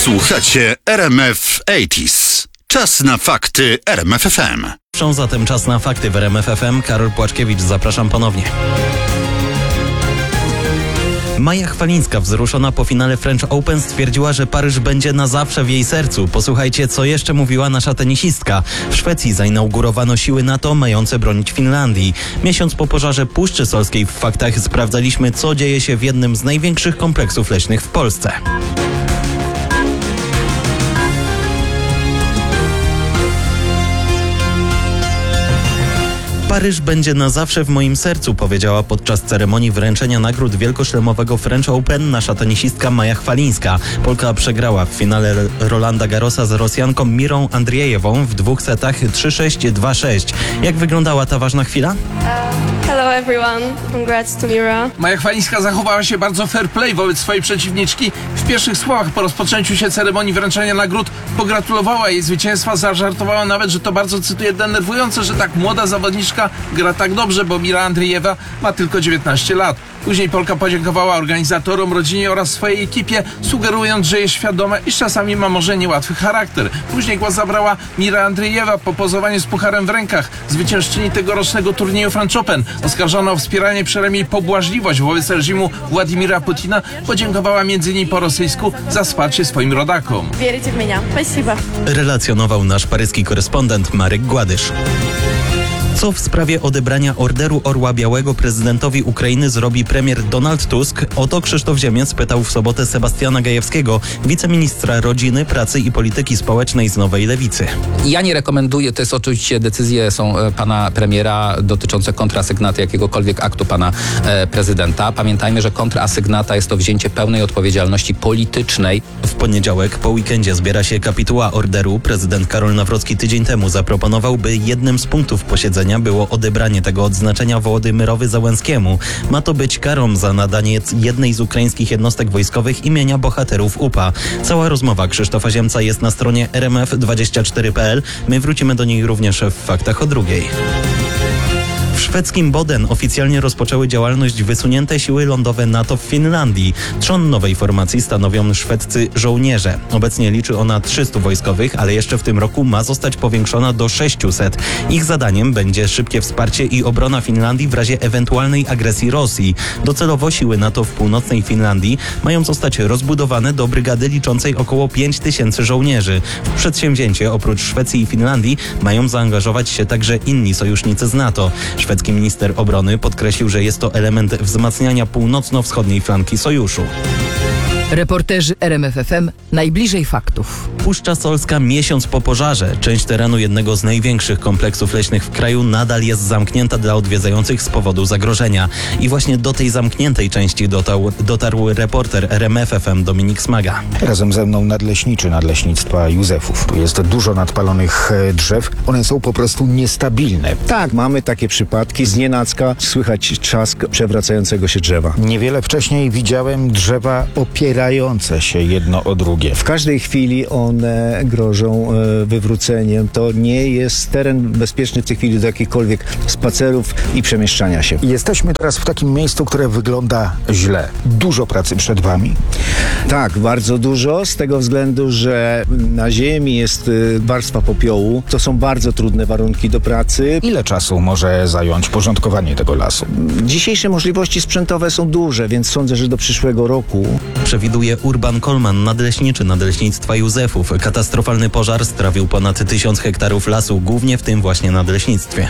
Słuchacie RMF 80s. Czas na fakty RMF FM. Zatem czas na fakty w RMF FM. Karol Płaczkiewicz, zapraszam ponownie. Maja Chwalińska, wzruszona po finale French Open, stwierdziła, że Paryż będzie na zawsze w jej sercu. Posłuchajcie, co jeszcze mówiła nasza tenisistka. W Szwecji zainaugurowano siły NATO mające bronić Finlandii. Miesiąc po pożarze Puszczy Solskiej w faktach sprawdzaliśmy, co dzieje się w jednym z największych kompleksów leśnych w Polsce. Paryż będzie na zawsze w moim sercu, powiedziała podczas ceremonii wręczenia nagród wielkoszlemowego French Open nasza tenisistka Maja Chwalińska. Polka przegrała w finale Rolanda Garrosa z Rosjanką Mirą Andriejewą w 2 setach 3-6, 2-6. Jak wyglądała ta ważna chwila? Hello everyone, congrats to Mira. Maja Chwalińska zachowała się bardzo fair play wobec swojej przeciwniczki. W pierwszych słowach po rozpoczęciu się ceremonii wręczenia nagród pogratulowała jej zwycięstwa, zażartowała nawet, że to bardzo, cytuję, denerwujące, że tak młoda zawodniczka gra tak dobrze, bo Mira Andriejewa ma tylko 19 lat. Później Polka podziękowała organizatorom, rodzinie oraz swojej ekipie, sugerując, że jest świadoma, iż czasami ma może niełatwy charakter. Później głos zabrała Mira Andriejewa po pozowaniu z pucharem w rękach. Zwyciężczyni tegorocznego turnieju French Open, oskarżona o wspieranie przynajmniej pobłażliwość wobec reżimu Władimira Putina, podziękowała m.in. po rosyjsku za wsparcie swoim rodakom. Wierzycie w mnie. Спасибо. Relacjonował nasz paryski korespondent Marek Gładysz. Co w sprawie odebrania Orderu Orła Białego prezydentowi Ukrainy zrobi premier Donald Tusk? O to Krzysztof Ziemiec pytał w sobotę Sebastiana Gajewskiego, wiceministra rodziny, pracy i polityki społecznej z Nowej Lewicy. Ja nie rekomenduję, to jest oczywiście decyzje są pana premiera dotyczące kontrasygnaty jakiegokolwiek aktu pana prezydenta. Pamiętajmy, że kontrasygnata jest to wzięcie pełnej odpowiedzialności politycznej. W poniedziałek po weekendzie zbiera się kapituła orderu. Prezydent Karol Nawrocki tydzień temu zaproponował, by jednym z punktów posiedzenia było odebranie tego odznaczenia Wołodymyrowi Załęskiemu. Ma to być karą za nadanie jednej z ukraińskich jednostek wojskowych imienia bohaterów UPA. Cała rozmowa Krzysztofa Ziemca jest na stronie rmf24.pl. My wrócimy do niej również w faktach o 2:00. W szwedzkim Boden oficjalnie rozpoczęły działalność wysunięte siły lądowe NATO w Finlandii. Trzon nowej formacji stanowią szwedzcy żołnierze. Obecnie liczy ona 300 wojskowych, ale jeszcze w tym roku ma zostać powiększona do 600. Ich zadaniem będzie szybkie wsparcie i obrona Finlandii w razie ewentualnej agresji Rosji. Docelowo siły NATO w północnej Finlandii mają zostać rozbudowane do brygady liczącej około 5000 żołnierzy. W przedsięwzięcie oprócz Szwecji i Finlandii mają zaangażować się także inni sojusznicy z NATO. Szwedzki minister obrony podkreślił, że jest to element wzmacniania północno-wschodniej flanki sojuszu. Reporterzy RMF FM najbliżej faktów. Puszcza Solska miesiąc po pożarze. Część terenu jednego z największych kompleksów leśnych w kraju nadal jest zamknięta dla odwiedzających z powodu zagrożenia. I właśnie do tej zamkniętej części dotarł reporter RMF FM Dominik Smaga. Razem ze mną nadleśniczy Nadleśnictwa Józefów. Tu jest dużo nadpalonych drzew. One są po prostu niestabilne. Tak, mamy takie przypadki. Znienacka słychać trzask przewracającego się drzewa. Niewiele wcześniej widziałem drzewa opierające się jedno o drugie. W każdej chwili one grożą wywróceniem. To nie jest teren bezpieczny w tej chwili do jakichkolwiek spacerów i przemieszczania się. Jesteśmy teraz w takim miejscu, które wygląda źle. Dużo pracy przed wami. Tak, bardzo dużo, z tego względu, że na ziemi jest warstwa popiołu. To są bardzo trudne warunki do pracy. Ile czasu może zająć porządkowanie tego lasu? Dzisiejsze możliwości sprzętowe są duże, więc sądzę, że do przyszłego roku. Przewiduje Urban Kolman, nadleśniczy Nadleśnictwa Józefów. Katastrofalny pożar strawił ponad 1000 hektarów lasu, głównie w tym właśnie nadleśnictwie.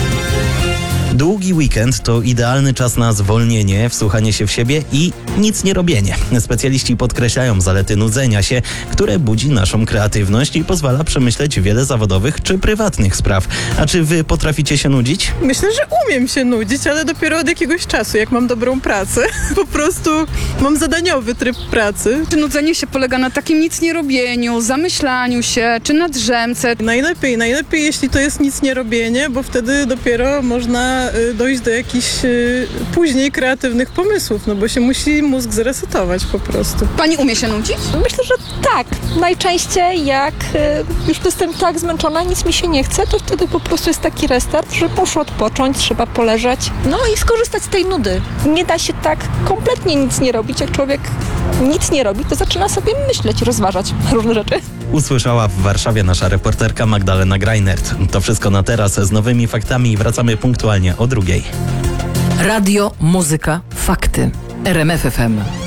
Długi weekend to idealny czas na zwolnienie, wsłuchanie się w siebie i nic nie robienie. Specjaliści podkreślają zalety nudzenia się, które budzi naszą kreatywność i pozwala przemyśleć wiele zawodowych czy prywatnych spraw. A czy wy potraficie się nudzić? Myślę, że umiem się nudzić, ale dopiero od jakiegoś czasu, jak mam dobrą pracę. Po prostu mam zadaniowy tryb pracy. Nudzenie się polega na takim nic nie robieniu, zamyślaniu się, czy na drzemce. Najlepiej, jeśli to jest nic nie robienie, bo wtedy dopiero można dojść do jakichś później kreatywnych pomysłów, no bo się musi mózg zresetować po prostu. Pani umie się nudzić? Myślę, że tak. Najczęściej jak już jestem tak zmęczona, nic mi się nie chce, to wtedy po prostu jest taki restart, że muszę odpocząć, trzeba poleżeć. No i skorzystać z tej nudy. Nie da się tak kompletnie nic nie robić, jak człowiek nic nie robi, to zaczyna sobie myśleć, rozważać różne rzeczy. Usłyszała w Warszawie nasza reporterka Magdalena Greinert. To wszystko na teraz. Z nowymi faktami wracamy punktualnie o 2:00. Radio, muzyka, fakty. RMF FM.